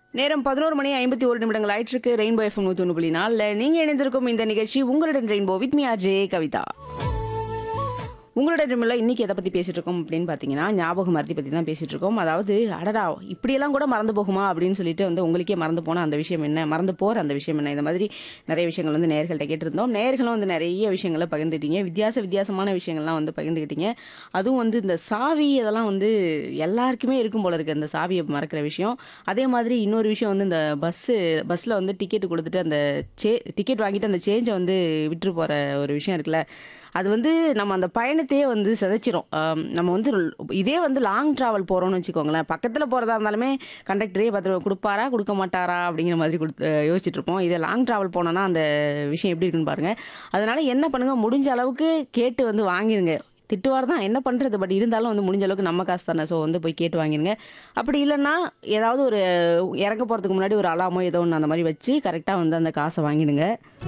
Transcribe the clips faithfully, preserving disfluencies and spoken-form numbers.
நேரம் பதினொரு மணி ஐம்பத்தி ஒரு நிமிடங்கள் ஆயிட்டிருக்கு. ரெயின்போ எஃப்எம் நூத்தி ஒன்று புள்ளி நாலுல நீங்க இணைந்திருக்கும் இந்த நிகழ்ச்சி உங்களுடன் rainbow with me R J Kavitha. உங்களோட ட்ரீம்ல இன்னைக்கு எதை பத்தி பேசிட்டு இருக்கோம் அப்படின்னு பாத்தீங்கன்னா, ஞாபக மறதி பத்தி தான் பேசிட்டு இருக்கோம். அதாவது அடடா இப்படியெல்லாம் கூட மறந்து போகுமா அப்படின்னு சொல்லிட்டு வந்து உங்களுக்கே மறந்து போன அந்த விஷயம் என்ன, மறந்து போற அந்த விஷயம் என்ன, இந்த மாதிரி நிறைய விஷயங்கள் வந்து நேயர்கள்ட்ட கேட்டிருந்தோம். நேயர்களும் வந்து நிறைய விஷயங்களை பகிர்ந்துட்டீங்க, வித்தியாச வித்தியாசமான விஷயங்கள்லாம் வந்து பகிர்ந்துக்கிட்டீங்க. அதுவும் வந்து இந்த சாவி இதெல்லாம் வந்து எல்லாருக்குமே இருக்கும் போல இருக்கு, அந்த சாவியை மறக்கிற விஷயம். அதே மாதிரி இன்னொரு விஷயம் வந்து இந்த பஸ்ஸு பஸ்ஸில் வந்து டிக்கெட் கொடுத்துட்டு அந்த சே டிக்கெட் வாங்கிட்டு அந்த சேஞ்சை வந்து விட்டுரு போகிற ஒரு விஷயம் இருக்குல்ல, அது வந்து நம்ம அந்த பயணத்தையே வந்து சிதைச்சிரும். ஆம், நம்ம வந்து இதே வந்து லாங் ட்ராவல் போகிறோம்னு வச்சுக்கோங்களேன், பக்கத்தில் போகிறதா இருந்தாலுமே கண்டக்டரே பத்து ரூபா கொடுப்பாரா கொடுக்க மாட்டாரா அப்படிங்கிற மாதிரி கொடுத்து யோசிச்சுட்டு இருப்போம். இதே லாங் ட்ராவல் போனோன்னா அந்த விஷயம் எப்படி இருக்குன்னு பாருங்கள். அதனால என்ன பண்ணுங்க, முடிஞ்ச அளவுக்கு கேட்டு வந்து வாங்கிருங்க. திட்டுவார் தான், என்ன பண்ணுறது, பட் இருந்தாலும் வந்து முடிஞ்ச அளவுக்கு நம்ம காசு தானே, ஸோ வந்து போய் கேட்டு வாங்கிருங்க. அப்படி இல்லைன்னா ஏதாவது ஒரு இறங்க போகிறதுக்கு முன்னாடி ஒரு அலாமோ ஏதோ ஒன்று அந்த மாதிரி வச்சு கரெக்டாக வந்து அந்த காசை வாங்கிடுங்க.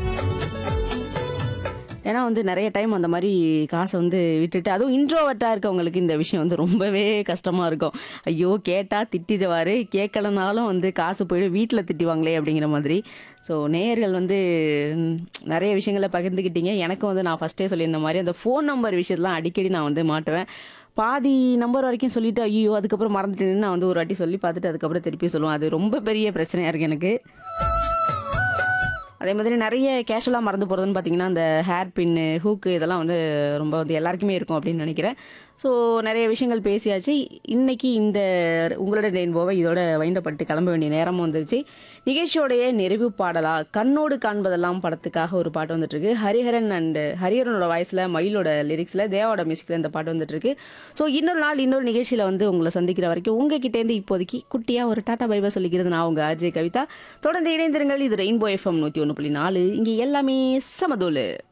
ஏன்னா வந்து நிறைய டைம் அந்த மாதிரி காசை வந்து விட்டுட்டு, அதுவும் இன்ட்ரோவர்ட்டாக இருக்கவங்களுக்கு இந்த விஷயம் வந்து ரொம்பவே கஷ்டமாக இருக்கும். ஐயோ கேட்டால் திட்டிடுவார், கேட்கலனாலும் வந்து காசு போயிடும், வீட்டில் திட்டுவாங்களே அப்படிங்கிற மாதிரி. ஸோ நேயர்கள் வந்து ம், நிறைய விஷயங்களை பகிர்ந்துக்கிட்டீங்க. எனக்கும் வந்து நான் ஃபஸ்ட்டே சொல்லியிருந்த மாதிரி அந்த ஃபோன் நம்பர் விஷயத்தெலாம் அடிக்கடி நான் வந்து மாட்டுவேன். பாதி நம்பர் வரைக்கும் சொல்லிட்டு ஐயோ அதுக்கப்புறம் மறந்துட்டேன்னு நான் வந்து ஒரு வாட்டி சொல்லி பார்த்துட்டு அதுக்கப்புறம் திருப்பி சொல்லுவேன். அது ரொம்ப பெரிய பிரச்சனையாக இருக்குது எனக்கு. அதே மாதிரி நிறைய கேஷுவலாக மறந்து போகிறதுன்னு பார்த்தீங்கன்னா, அந்த ஹேர் பின்னு, ஹூக்கு இதெல்லாம் வந்து ரொம்ப வந்து எல்லாருக்குமே இருக்கும் அப்படின்னு நினைக்கிறேன். ஸோ நிறைய விஷயங்கள் பேசியாச்சு. இன்னைக்கு இந்த உங்களோட ரெயின்போவை இதோட வைண்டப்பட்டு கிளம்ப வேண்டிய நேரமும் வந்துருச்சு. நிகழ்ச்சியோடைய நிறைவு பாடலா கண்ணோடு காண்பதெல்லாம் படத்துக்காக ஒரு பாட்டு வந்துட்டு இருக்கு. ஹரிஹரன் அண்ட் ஹரிஹரனோட வாய்ஸில், மயிலோட லிரிக்ஸில், தேவாவோட மியூசிக்கில் இந்த பாட்டு வந்துட்டு இருக்கு. ஸோ இன்னொரு நாள் இன்னொரு நிகழ்ச்சியில் வந்து உங்களை சந்திக்கிற வரைக்கும் உங்ககிட்டேருந்து இப்போதைக்கு குட்டியாக ஒரு டாட்டா பைபா சொல்லிக்கிறது நான் உங்கள் ஆர்ஜே கவிதா. தொடர்ந்து இணைந்திருங்கள். இது ரெயின்போ எஃப்எம் நூற்றி ஒன்று புள்ளி நாலு. இங்கே எல்லாமே சமதோலு.